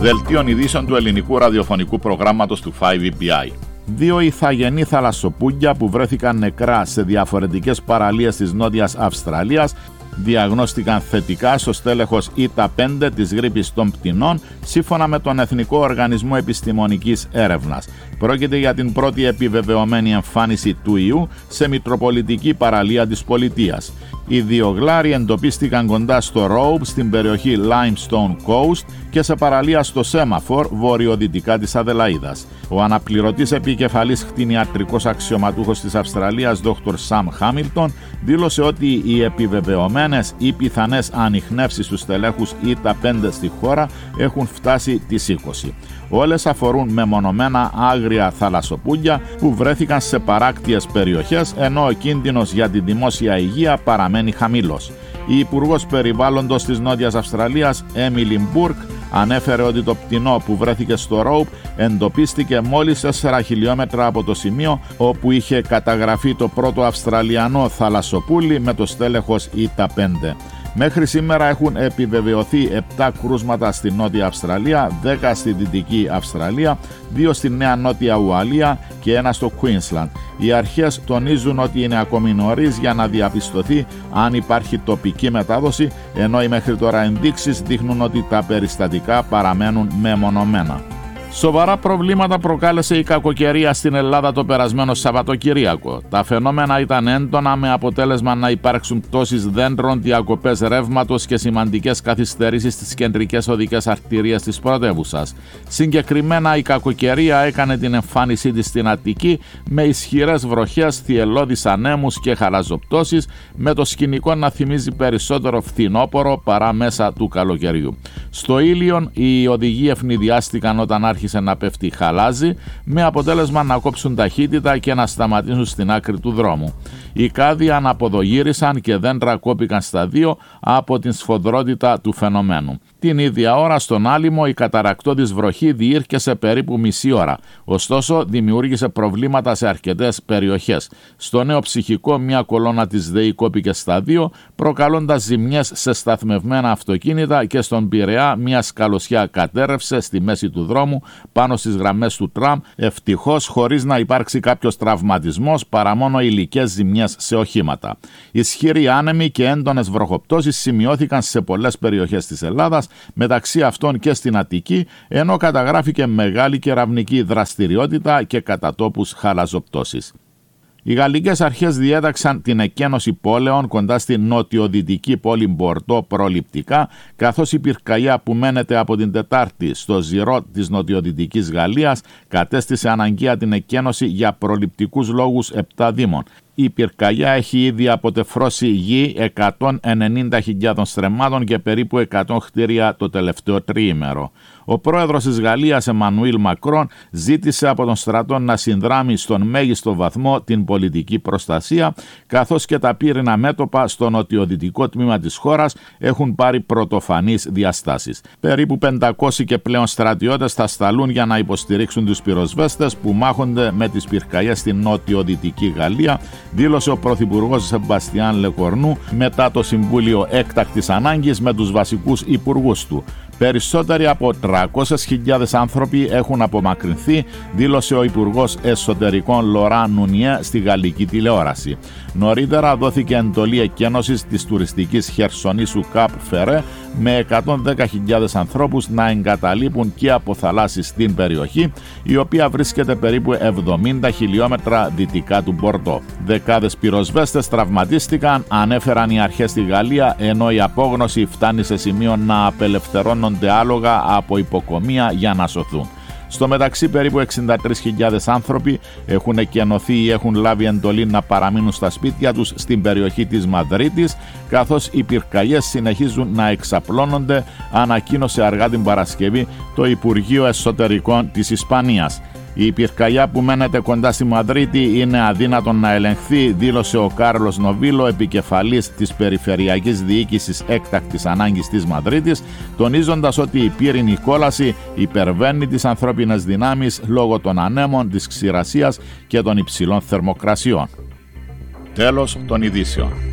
Δελτίων ειδήσεων του ελληνικού ραδιοφωνικού προγράμματος του 5EBI. 2 ηθαγενή θαλασσοπούγκια που βρέθηκαν νεκρά σε διαφορετικές παραλίες της Νότιας Αυστραλίας διαγνώστηκαν θετικά στο στέλεχος ΙΤΑ5 της γρίπης των πτηνών, σύμφωνα με τον Εθνικό Οργανισμό Επιστημονικής Έρευνας. Πρόκειται για την πρώτη επιβεβαιωμένη εμφάνιση του ιού σε μητροπολιτική παραλία της πολιτείας. Οι 2 γλάροι εντοπίστηκαν κοντά στο Robe στην περιοχή Limestone Coast και σε παραλία στο Σέμαφορ βορειοδυτικά της Αδελαΐδας. Ο αναπληρωτής επικεφαλής κτηνιατρικός αξιωματούχος της Αυστραλίας Dr. Sam Hamilton δήλωσε ότι οι επιβεβαιωμένες ή πιθανές ανιχνεύσεις του στελέχους ΙΤΑ5 στη χώρα έχουν φτάσει τις 20. Όλες αφορούν μεμονωμένα άγρια θαλασσοπούγκια που βρέθηκαν σε παράκτιες περιοχές, ενώ ο κίνδυνος για τη δημόσια υγεία παραμένει χαμηλός. Η Υπουργός Περιβάλλοντος της Νότιας Αυστραλίας, Emily Burke, ανέφερε ότι το πτηνό που βρέθηκε στο Robe εντοπίστηκε μόλις 4 χιλιόμετρα από το σημείο όπου είχε καταγραφεί το πρώτο Αυστραλιανό θαλασσοπούλι με το στέλεχος ΙΤΑ5. Μέχρι σήμερα έχουν επιβεβαιωθεί 7 κρούσματα στη Νότια Αυστραλία, 10 στη Δυτική Αυστραλία, 2 στη Νέα Νότια Ουαλία και 1 στο Queensland. Οι αρχές τονίζουν ότι είναι ακόμη νωρίς για να διαπιστωθεί αν υπάρχει τοπική μετάδοση, ενώ οι μέχρι τώρα ενδείξεις δείχνουν ότι τα περιστατικά παραμένουν μεμονωμένα. Σοβαρά προβλήματα προκάλεσε η κακοκαιρία στην Ελλάδα το περασμένο Σαββατοκύριακο. Τα φαινόμενα ήταν έντονα, με αποτέλεσμα να υπάρξουν πτώσεις δέντρων, διακοπές ρεύματος και σημαντικές καθυστερήσεις στις κεντρικές οδικές αρτηρίες της πρωτεύουσας. Συγκεκριμένα, η κακοκαιρία έκανε την εμφάνισή της στην Αττική με ισχυρές βροχές, θυελλώδεις ανέμους και χαλαζοπτώσεις, με το σκηνικό να θυμίζει περισσότερο φθινόπωρο παρά μέσα του καλοκαιριού. Στο Ήλιον, οι οδηγοί ευνηδιάστηκαν όταν άρχισε να πέφτει χαλάζι, με αποτέλεσμα να κόψουν ταχύτητα και να σταματήσουν στην άκρη του δρόμου. Οι κάδοι αναποδογύρισαν και δέντρα κόπηκαν στα 2 από την σφοδρότητα του φαινομένου. Την ίδια ώρα στον Άλυμο η καταρρακτώδης βροχή διήρκεσε περίπου μισή ώρα, ωστόσο δημιούργησε προβλήματα σε αρκετές περιοχές. Στο Νέο Ψυχικό μια κολόνα της ΔΕΗ κόπηκε στα 2, προκαλώντας ζημιές σε σταθμευμένα αυτοκίνητα, και στον Πειραιά μια σκαλωσιά κατέρρευσε στη μέση του δρόμου πάνω στις γραμμές του τραμ, ευτυχώς χωρίς να υπάρξει κάποιος τραυματισμός παρά μόνο υλικές ζημιές σε οχήματα. Ισχυροί άνεμοι και έντονες βροχοπτώσεις σημειώθηκαν σε πολλές περιοχές της Ελλάδας, μεταξύ αυτών και στην Αττική, ενώ καταγράφηκε μεγάλη κεραυνική δραστηριότητα και κατά τόπους χαλαζοπτώσεις. Οι γαλλικές αρχές διέταξαν την εκένωση πόλεων κοντά στη νοτιοδυτική πόλη Μπορντό προληπτικά, καθώς η πυρκαγιά που μένεται από την Τετάρτη στο Ζιρό της νοτιοδυτικής Γαλλίας κατέστησε αναγκαία την εκένωση για προληπτικούς λόγους 7 δήμων. Η πυρκαγιά έχει ήδη αποτεφρώσει γη 190.000 στρεμμάτων και περίπου 100 κτίρια το τελευταίο τριήμερο. Ο πρόεδρος της Γαλλίας, Εμμανουήλ Μακρόν, ζήτησε από τον στρατό να συνδράμει στον μέγιστο βαθμό την πολιτική προστασία, καθώς και τα πύρινα μέτωπα στο νοτιοδυτικό τμήμα της χώρας έχουν πάρει πρωτοφανείς διαστάσεις. Περίπου 500 και πλέον στρατιώτες θα σταλούν για να υποστηρίξουν τους πυροσβέστες που μάχονται με τις πυρκαγιές στην νοτιοδυτική Γαλλία, δήλωσε ο πρωθυπουργός Σεμπαστιάν Λεκορνού μετά το Συμβούλιο Έκτακτης Ανάγκης με τους βασικούς υπουργούς του. Περισσότεροι από 300.000 άνθρωποι έχουν απομακρυνθεί, δήλωσε ο Υπουργός Εσωτερικών Λοράν Νουνιέ στη γαλλική τηλεόραση. Νωρίτερα δόθηκε εντολή εκένωσης της τουριστικής Χερσονήσου Καπ Φερέ, με 110.000 ανθρώπους να εγκαταλείπουν και αποθαλάσσει στην περιοχή, η οποία βρίσκεται περίπου 70 χιλιόμετρα δυτικά του Μπορντό. Δεκάδες πυροσβέστες τραυματίστηκαν, ανέφεραν οι αρχές στη Γαλλία, ενώ η απόγνωση φτάνει σε σημείο να απελευθερώνονται άλογα από υποκομεία για να σωθούν. Στο μεταξύ, περίπου 63.000 άνθρωποι έχουν εκενωθεί ή έχουν λάβει εντολή να παραμείνουν στα σπίτια τους στην περιοχή της Μαδρίτης, καθώς οι πυρκαγιές συνεχίζουν να εξαπλώνονται, ανακοίνωσε αργά την Παρασκευή το Υπουργείο Εσωτερικών της Ισπανίας. Η πυρκαγιά που μένεται κοντά στη Μαδρίτη είναι αδύνατον να ελεγχθεί, δήλωσε ο Κάρλος Νοβίλο, επικεφαλής της Περιφερειακής Διοίκησης Έκτακτης Ανάγκης της Μαδρίτης, τονίζοντας ότι η πύρινη κόλαση υπερβαίνει τις ανθρώπινες δυνάμεις λόγω των ανέμων, της ξηρασίας και των υψηλών θερμοκρασιών. Τέλος των ειδήσεων.